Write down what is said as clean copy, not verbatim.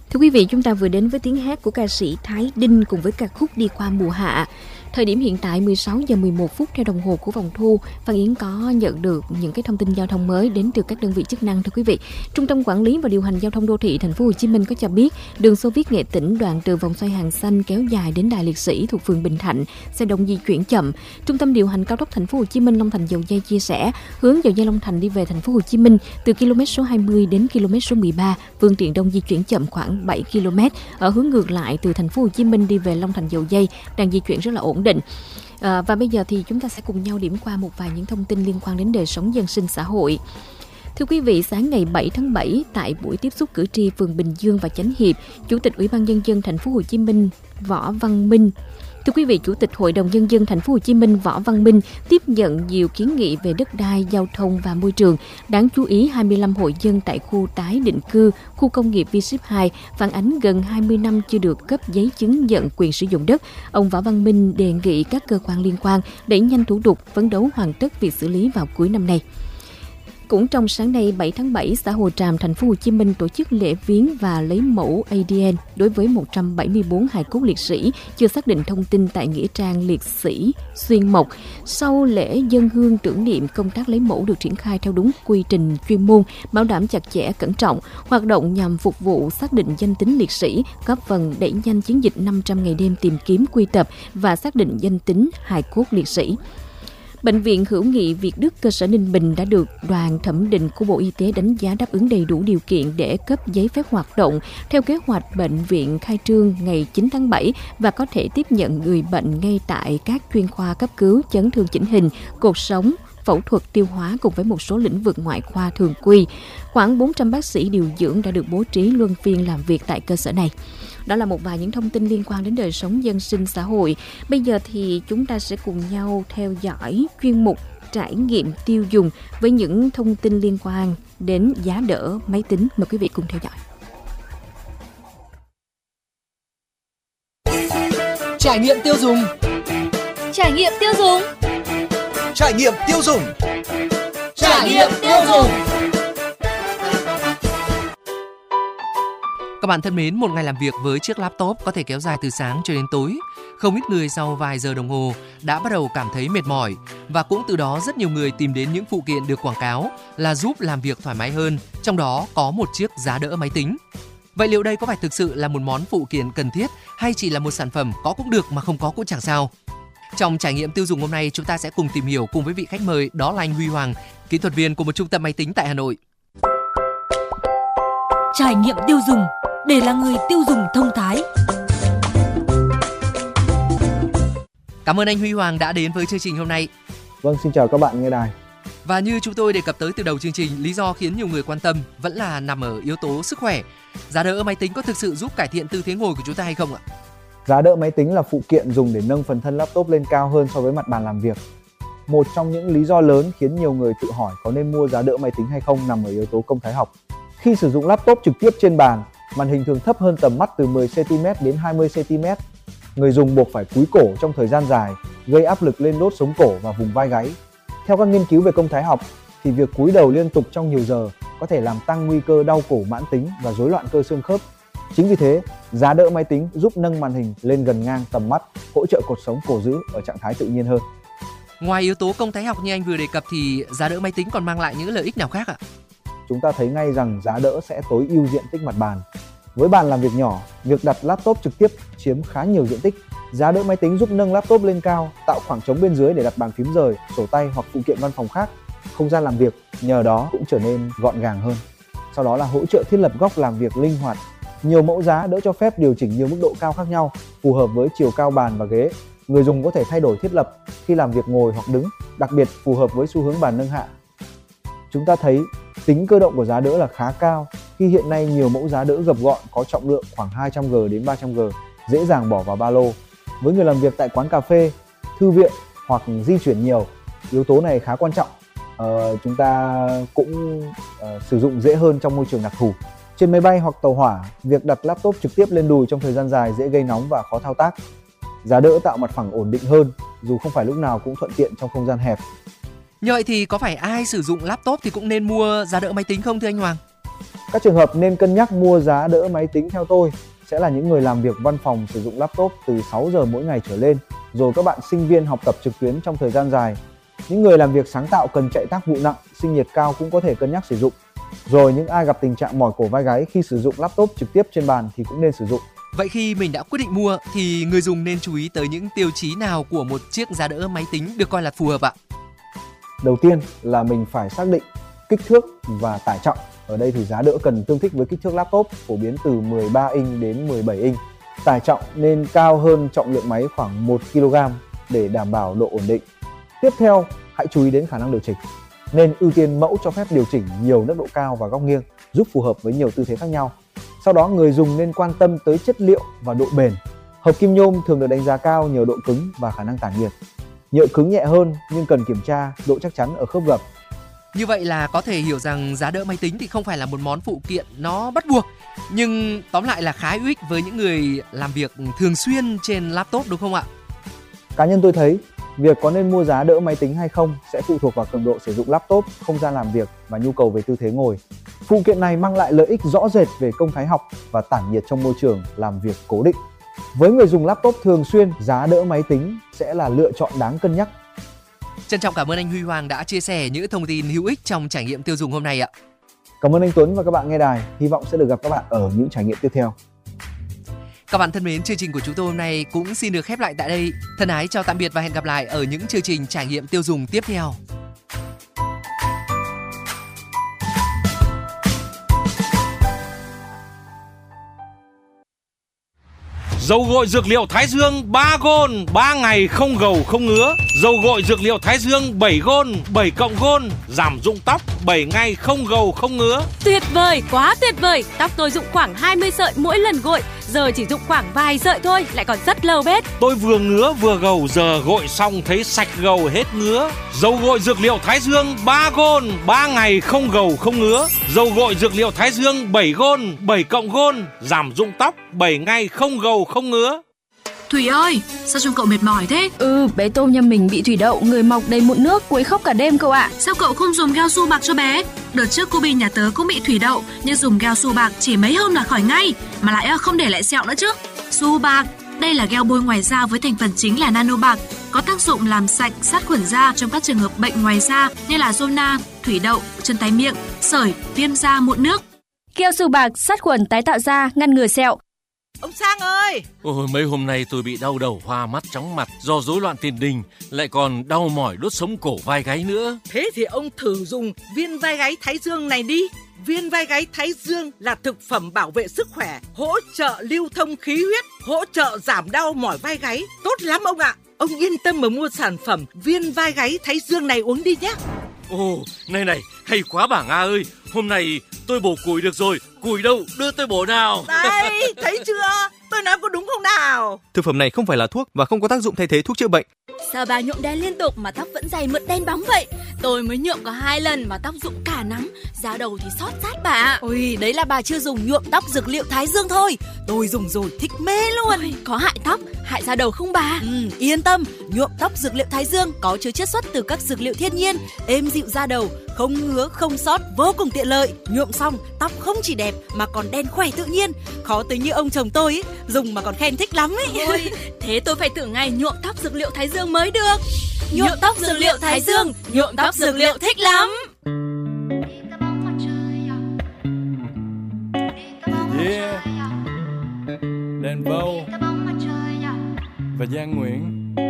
Thưa quý vị, chúng ta vừa đến với tiếng hát của ca sĩ Thái Đinh cùng với ca khúc Đi qua mùa hạ. Thời điểm hiện tại 16 giờ 11 phút theo đồng hồ của phòng thu, Phan Yến có nhận được những cái thông tin giao thông mới đến từ các đơn vị chức năng. Thưa quý vị, Trung tâm Quản lý và Điều hành Giao thông Đô thị Thành phố Hồ Chí Minh có cho biết đường Xô Viết Nghệ Tĩnh đoạn từ vòng xoay Hàng Xanh kéo dài đến Đài Liệt Sĩ thuộc phường Bình Thạnh, xe đông di chuyển chậm. Trung tâm điều hành cao tốc Thành phố Hồ Chí Minh Long Thành Dầu Giây chia sẻ, hướng Dầu Giây Long Thành đi về Thành phố Hồ Chí Minh từ km số 20 đến km số 13, phương tiện đông di chuyển chậm khoảng 7 km. Ở hướng ngược lại từ Thành phố Hồ Chí Minh đi về Long Thành Dầu Giây đang di chuyển rất là ổn định. Và bây giờ thì chúng ta sẽ cùng nhau điểm qua một vài những thông tin liên quan đến đời sống dân sinh xã hội. Thưa quý vị, sáng ngày 7 tháng 7 tại buổi tiếp xúc cử tri phường Bình Dương và Chánh Hiệp, Chủ tịch Ủy ban Nhân dân Thành phố Hồ Chí Minh Võ Văn Minh Thưa quý vị, Chủ tịch Hội đồng Nhân dân Thành phố Hồ Chí Minh Võ Văn Minh tiếp nhận nhiều kiến nghị về đất đai, giao thông và môi trường. Đáng chú ý, 25 hộ dân tại khu tái định cư, khu công nghiệp V-Ship 2 phản ánh gần 20 năm chưa được cấp giấy chứng nhận quyền sử dụng đất. Ông Võ Văn Minh đề nghị các cơ quan liên quan đẩy nhanh thủ tục, phấn đấu hoàn tất việc xử lý vào cuối năm nay. Cũng trong sáng nay 7 tháng 7, xã Hồ Tràm, Thành phố Hồ Chí Minh tổ chức lễ viếng và lấy mẫu ADN đối với 174 hài cốt liệt sĩ chưa xác định thông tin tại nghĩa trang liệt sĩ Xuyên Mộc. Sau lễ dâng hương tưởng niệm, công tác lấy mẫu được triển khai theo đúng quy trình chuyên môn, bảo đảm chặt chẽ, cẩn trọng. Hoạt động nhằm phục vụ xác định danh tính liệt sĩ, góp phần đẩy nhanh chiến dịch 500 ngày đêm tìm kiếm, quy tập và xác định danh tính hài cốt liệt sĩ. Bệnh viện Hữu nghị Việt Đức cơ sở Ninh Bình đã được đoàn thẩm định của Bộ Y tế đánh giá đáp ứng đầy đủ điều kiện để cấp giấy phép hoạt động. Theo kế hoạch, bệnh viện khai trương ngày 9 tháng 7 và có thể tiếp nhận người bệnh ngay tại các chuyên khoa cấp cứu, chấn thương chỉnh hình, cột sống, phẫu thuật tiêu hóa cùng với một số lĩnh vực ngoại khoa thường quy. Khoảng 400 bác sĩ điều dưỡng đã được bố trí luân phiên làm việc tại cơ sở này. Đó là một vài những thông tin liên quan đến đời sống dân sinh xã hội. Bây giờ thì chúng ta sẽ cùng nhau theo dõi chuyên mục trải nghiệm tiêu dùng với những thông tin liên quan đến giá đỡ máy tính. Mời quý vị cùng theo dõi. Trải nghiệm tiêu dùng. Trải nghiệm tiêu dùng. Trải nghiệm tiêu dùng. Trải nghiệm tiêu dùng. Các bạn thân mến, một ngày làm việc với chiếc laptop có thể kéo dài từ sáng cho đến tối. Không ít người sau vài giờ đồng hồ đã bắt đầu cảm thấy mệt mỏi và cũng từ đó rất nhiều người tìm đến những phụ kiện được quảng cáo là giúp làm việc thoải mái hơn, trong đó có một chiếc giá đỡ máy tính. Vậy liệu đây có phải thực sự là một món phụ kiện cần thiết hay chỉ là một sản phẩm có cũng được mà không có cũng chẳng sao? Trong trải nghiệm tiêu dùng hôm nay, chúng ta sẽ cùng tìm hiểu cùng với vị khách mời, đó là anh Huy Hoàng, kỹ thuật viên của một trung tâm máy tính tại Hà Nội. Trải nghiệm tiêu dùng để là người tiêu dùng thông thái. Cảm ơn anh Huy Hoàng đã đến với chương trình hôm nay. Vâng, xin chào các bạn nghe đài. Và như chúng tôi đề cập tới từ đầu chương trình, lý do khiến nhiều người quan tâm vẫn là nằm ở yếu tố sức khỏe. Giá đỡ máy tính có thực sự giúp cải thiện tư thế ngồi của chúng ta hay không ạ? Giá đỡ máy tính là phụ kiện dùng để nâng phần thân laptop lên cao hơn so với mặt bàn làm việc. Một trong những lý do lớn khiến nhiều người tự hỏi có nên mua giá đỡ máy tính hay không nằm ở yếu tố công thái học. Khi sử dụng laptop trực tiếp trên bàn, màn hình thường thấp hơn tầm mắt từ 10cm đến 20cm. Người dùng buộc phải cúi cổ trong thời gian dài, gây áp lực lên đốt sống cổ và vùng vai gáy. Theo các nghiên cứu về công thái học, thì việc cúi đầu liên tục trong nhiều giờ có thể làm tăng nguy cơ đau cổ mãn tính và rối loạn cơ xương khớp. Chính vì thế, giá đỡ máy tính giúp nâng màn hình lên gần ngang tầm mắt, hỗ trợ cột sống cổ giữ ở trạng thái tự nhiên hơn. Ngoài yếu tố công thái học như anh vừa đề cập thì giá đỡ máy tính còn mang lại những lợi ích nào khác ạ? Chúng ta thấy ngay rằng giá đỡ sẽ tối ưu diện tích mặt bàn. Với bàn làm việc nhỏ, việc đặt laptop trực tiếp chiếm khá nhiều diện tích. Giá đỡ máy tính giúp nâng laptop lên cao, tạo khoảng trống bên dưới để đặt bàn phím rời, sổ tay hoặc phụ kiện văn phòng khác. Không gian làm việc nhờ đó cũng trở nên gọn gàng hơn. Sau đó là hỗ trợ thiết lập góc làm việc linh hoạt. Nhiều mẫu giá đỡ cho phép điều chỉnh nhiều mức độ cao khác nhau, phù hợp với chiều cao bàn và ghế. Người dùng có thể thay đổi thiết lập khi làm việc ngồi hoặc đứng, đặc biệt phù hợp với xu hướng bàn nâng hạ. Chúng ta thấy tính cơ động của giá đỡ là khá cao khi hiện nay nhiều mẫu giá đỡ gập gọn có trọng lượng khoảng 200G đến 300G, dễ dàng bỏ vào ba lô. Với người làm việc tại quán cà phê, thư viện hoặc di chuyển nhiều, yếu tố này khá quan trọng. Chúng ta cũng sử dụng dễ hơn trong môi trường đặc thù. Trên máy bay hoặc tàu hỏa, việc đặt laptop trực tiếp lên đùi trong thời gian dài dễ gây nóng và khó thao tác. Giá đỡ tạo mặt phẳng ổn định hơn, dù không phải lúc nào cũng thuận tiện trong không gian hẹp. Như vậy thì có phải ai sử dụng laptop thì cũng nên mua giá đỡ máy tính không thưa anh Hoàng? Các trường hợp nên cân nhắc mua giá đỡ máy tính theo tôi sẽ là những người làm việc văn phòng sử dụng laptop từ 6 giờ mỗi ngày trở lên, rồi các bạn sinh viên học tập trực tuyến trong thời gian dài. Những người làm việc sáng tạo cần chạy tác vụ nặng, sinh nhiệt cao cũng có thể cân nhắc sử dụng. Rồi những ai gặp tình trạng mỏi cổ vai gáy khi sử dụng laptop trực tiếp trên bàn thì cũng nên sử dụng. Vậy khi mình đã quyết định mua thì người dùng nên chú ý tới những tiêu chí nào của một chiếc giá đỡ máy tính được coi là phù hợp ạ? Đầu tiên là mình phải xác định kích thước và tải trọng. Ở đây thì giá đỡ cần tương thích với kích thước laptop phổ biến từ 13 inch đến 17 inch. Tải trọng nên cao hơn trọng lượng máy khoảng 1 kg để đảm bảo độ ổn định. Tiếp theo, hãy chú ý đến khả năng điều chỉnh. Nên ưu tiên mẫu cho phép điều chỉnh nhiều nấc độ cao và góc nghiêng, giúp phù hợp với nhiều tư thế khác nhau. Sau đó, người dùng nên quan tâm tới chất liệu và độ bền. Hợp kim nhôm thường được đánh giá cao nhờ độ cứng và khả năng tản nhiệt. Nhựa cứng nhẹ hơn nhưng cần kiểm tra độ chắc chắn ở khớp gập. Như vậy là có thể hiểu rằng giá đỡ máy tính thì không phải là một món phụ kiện nó bắt buộc, nhưng tóm lại là khá hữu ích với những người làm việc thường xuyên trên laptop, đúng không ạ? Cá nhân tôi thấy, việc có nên mua giá đỡ máy tính hay không sẽ phụ thuộc vào cường độ sử dụng laptop, không gian làm việc và nhu cầu về tư thế ngồi. Phụ kiện này mang lại lợi ích rõ rệt về công thái học và tản nhiệt trong môi trường làm việc cố định. Với người dùng laptop thường xuyên, giá đỡ máy tính sẽ là lựa chọn đáng cân nhắc. Trân trọng cảm ơn anh Huy Hoàng đã chia sẻ những thông tin hữu ích trong trải nghiệm tiêu dùng hôm nay ạ. Cảm ơn anh Tuấn và các bạn nghe đài. Hy vọng sẽ được gặp các bạn ở những trải nghiệm tiếp theo. Các bạn thân mến, chương trình của chúng tôi hôm nay cũng xin được khép lại tại đây. Thân ái chào tạm biệt và hẹn gặp lại ở những chương trình trải nghiệm tiêu dùng tiếp theo. Dầu gội dược liệu Thái Dương 3 gôn, 3 ngày không gầu không ngứa. Dầu gội dược liệu Thái Dương 7 gôn, 7 cộng gôn, giảm rụng tóc 7 ngày không gầu không ngứa. Tuyệt vời, quá tuyệt vời. Tóc tôi rụng khoảng 20 sợi mỗi lần gội, giờ chỉ rụng khoảng vài sợi thôi, lại còn rất lâu bết. Tôi vừa ngứa vừa gầu, giờ gội xong thấy sạch gầu hết ngứa. Dầu gội dược liệu Thái Dương 3 gôn, 3 ngày không gầu không ngứa. Dầu gội dược liệu Thái Dương 7 gôn, 7 cộng gôn, giảm rụng tóc 7 ngày không gầu không ngứa. Thủy ơi, sao trông cậu mệt mỏi thế? Bé Tôm nhà mình bị thủy đậu, người mọc đầy mụn nước, quấy khóc cả đêm cậu ạ. Sao cậu không dùng Gel Su Bạc cho bé? Đợt trước cô Bi nhà tớ cũng bị thủy đậu, nhưng dùng Gel Su Bạc chỉ mấy hôm là khỏi ngay, mà lại không để lại sẹo nữa chứ. Su Bạc, đây là gel bôi ngoài da với thành phần chính là nano bạc, có tác dụng làm sạch, sát khuẩn da trong các trường hợp bệnh ngoài da như là zona, thủy đậu, chân tay miệng, sởi, viêm da, mụn nước. Gel Su Bạc sát khuẩn tái tạo da, ngăn ngừa sẹo. Ông Sang ơi! Ôi, mấy hôm nay tôi bị đau đầu, hoa mắt, chóng mặt do rối loạn tiền đình, lại còn đau mỏi đốt sống cổ vai gáy nữa. Thế thì ông thử dùng viên vai gáy Thái Dương này đi. Viên vai gáy Thái Dương là thực phẩm bảo vệ sức khỏe, hỗ trợ lưu thông khí huyết, hỗ trợ giảm đau mỏi vai gáy. Tốt lắm ông ạ! Ông yên tâm mà mua sản phẩm viên vai gáy Thái Dương này uống đi nhé. Ồ, này, hay quá bà Nga ơi. Hôm nay tôi bổ củi được rồi. Củi đâu, đưa tôi bổ nào. Đây, thấy chưa? Tôi nói có đúng không nào? Thực phẩm này không phải là thuốc và không có tác dụng thay thế thuốc chữa bệnh. Sao bà nhuộm đen liên tục mà tóc vẫn dày mượt đen bóng vậy? Tôi mới nhuộm có 2 lần mà tóc rụng cả nắng, da đầu thì xót rát bà. Ôi, đấy là bà chưa dùng nhuộm tóc dược liệu Thái Dương thôi. Tôi dùng rồi thích mê luôn. Ôi, có hại tóc, hại da đầu không bà? Yên tâm, nhuộm tóc dược liệu Thái Dương có chứa chiết xuất từ các dược liệu thiên nhiên, êm dịu da đầu, không ngứa, không xót, vô cùng tiện lợi. Nhuộm xong, tóc không chỉ đẹp mà còn đen khỏe tự nhiên. Khó tính như ông chồng tôi ấy, dùng mà còn khen thích lắm ấy. Ôi, thế tôi phải thử ngay nhuộm tóc dược liệu Thái Dương mới được. Nhuộm tóc dược liệu Thái Dương, nhuộm tóc dược liệu thích lắm. Yeah, Đen Vâu và Giang Nguyễn